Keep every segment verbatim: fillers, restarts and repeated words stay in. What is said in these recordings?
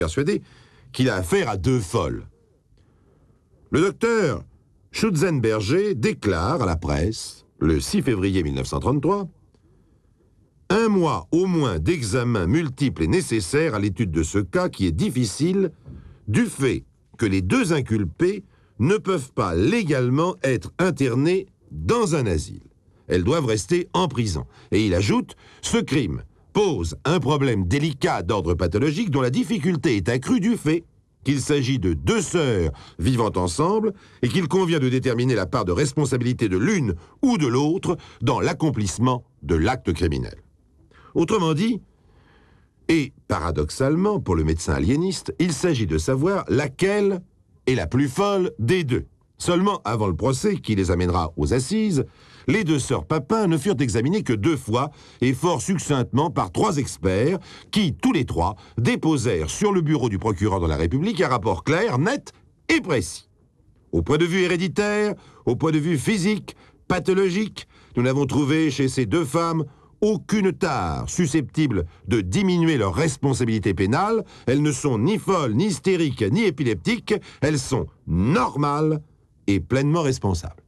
persuadé qu'il a affaire à deux folles. Le docteur Schutzenberger déclare à la presse, le six février mille neuf cent trente-trois, « Un mois au moins d'examen multiple est nécessaire à l'étude de ce cas qui est difficile du fait que les deux inculpés ne peuvent pas légalement être internés dans un asile. Elles doivent rester en prison. » Et il ajoute, « Ce crime pose un problème délicat d'ordre pathologique dont la difficulté est accrue du fait qu'il s'agit de deux sœurs vivant ensemble et qu'il convient de déterminer la part de responsabilité de l'une ou de l'autre dans l'accomplissement de l'acte criminel. » Autrement dit, et paradoxalement pour le médecin aliéniste, il s'agit de savoir laquelle est la plus folle des deux. Seulement, avant le procès qui les amènera aux assises, les deux sœurs Papin ne furent examinées que deux fois et fort succinctement par trois experts qui, tous les trois, déposèrent sur le bureau du procureur de la République un rapport clair, net et précis. Au point de vue héréditaire, au point de vue physique, pathologique, nous n'avons trouvé chez ces deux femmes aucune tare susceptible de diminuer leur responsabilité pénale. Elles ne sont ni folles, ni hystériques, ni épileptiques. Elles sont normales et pleinement responsables.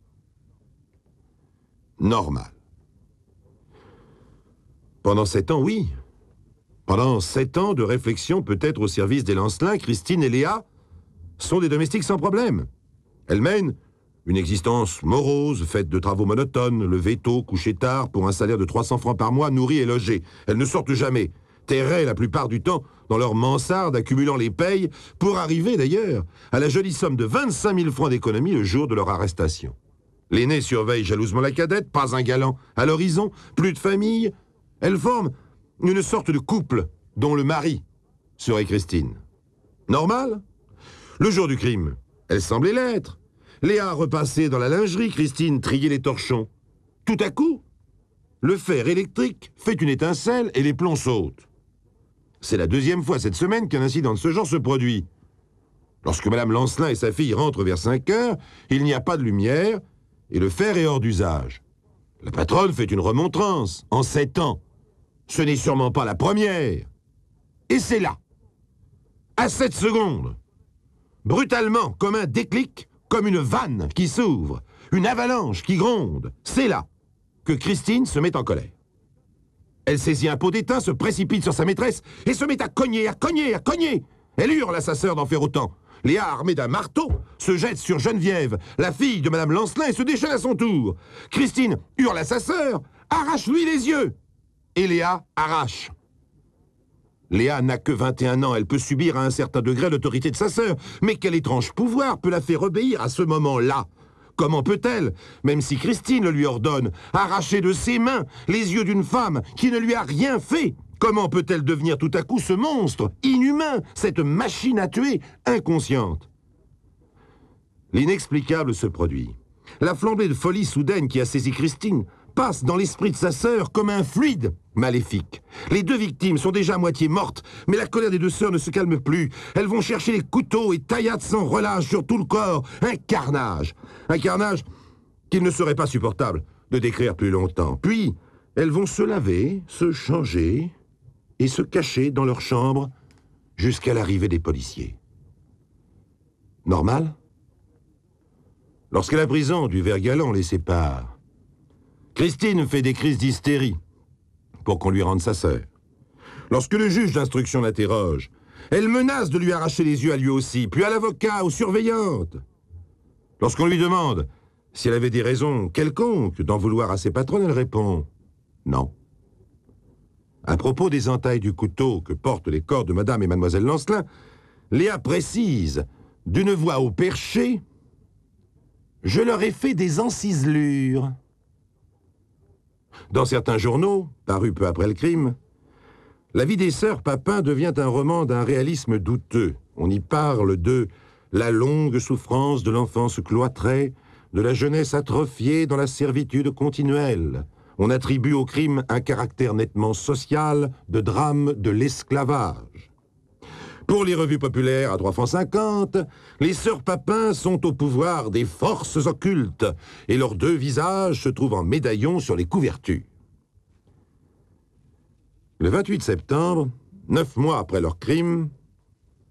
Normal. Pendant sept ans, oui. Pendant sept ans de réflexion peut-être au service des Lancelin, Christine et Léa sont des domestiques sans problème. Elles mènent une existence morose, faite de travaux monotones, levées tôt, couchées tard, pour un salaire de trois cents francs par mois, nourries et logées. Elles ne sortent jamais, terrées la plupart du temps dans leur mansarde, accumulant les payes, pour arriver d'ailleurs à la jolie somme de vingt-cinq mille francs d'économie le jour de leur arrestation. L'aînée surveille jalousement la cadette, pas un galant à l'horizon, plus de famille. Elles forment une sorte de couple dont le mari serait Christine. Normal? Le jour du crime, elle semblait l'être. Léa repassait dans la lingerie, Christine triait les torchons. Tout à coup, le fer électrique fait une étincelle et les plombs sautent. C'est la deuxième fois cette semaine qu'un incident de ce genre se produit. Lorsque Madame Lancelin et sa fille rentrent vers cinq heures, il n'y a pas de lumière et le fer est hors d'usage. La patronne fait une remontrance en sept ans. Ce n'est sûrement pas la première. Et c'est là, à sept secondes, brutalement, comme un déclic, comme une vanne qui s'ouvre, une avalanche qui gronde, c'est là que Christine se met en colère. Elle saisit un pot d'étain, se précipite sur sa maîtresse et se met à cogner, à cogner, à cogner. Elle hurle à sa sœur d'en faire autant. Léa, armée d'un marteau, se jette sur Geneviève, la fille de Madame Lancelin, et se déchaîne à son tour. Christine hurle à sa sœur, arrache-lui les yeux. Et Léa arrache. Léa n'a que vingt et un ans, elle peut subir à un certain degré l'autorité de sa sœur, mais quel étrange pouvoir peut la faire obéir à ce moment-là? Comment peut-elle, même si Christine le lui ordonne, arracher de ses mains les yeux d'une femme qui ne lui a rien fait? Comment peut-elle devenir tout à coup ce monstre inhumain, cette machine à tuer inconsciente? L'inexplicable se produit. La flambée de folie soudaine qui a saisi Christine passe dans l'esprit de sa sœur comme un fluide maléfique. Les deux victimes sont déjà à moitié mortes, mais la colère des deux sœurs ne se calme plus. Elles vont chercher les couteaux et taillades sans relâche sur tout le corps. Un carnage. Un carnage qu'il ne serait pas supportable de décrire plus longtemps. Puis, elles vont se laver, se changer et se cacher dans leur chambre jusqu'à l'arrivée des policiers. Normal? Lorsque la prison du Vert-Galant les sépare, Christine fait des crises d'hystérie pour qu'on lui rende sa sœur. Lorsque le juge d'instruction l'interroge, elle menace de lui arracher les yeux à lui aussi, puis à l'avocat, aux surveillantes. Lorsqu'on lui demande si elle avait des raisons quelconques d'en vouloir à ses patronnes, elle répond « non ». À propos des entailles du couteau que portent les corps de Madame et Mademoiselle Lancelin, Léa précise d'une voix au perché « je leur ai fait des enciselures ». Dans certains journaux, parus peu après le crime, la vie des sœurs Papin devient un roman d'un réalisme douteux. On y parle de la longue souffrance de l'enfance cloîtrée, de la jeunesse atrophiée dans la servitude continuelle. On attribue au crime un caractère nettement social, de drame de l'esclavage. Pour les revues populaires à trois francs cinquante, les sœurs Papin sont au pouvoir des forces occultes et leurs deux visages se trouvent en médaillon sur les couvertures. Le vingt-huit septembre, neuf mois après leur crime,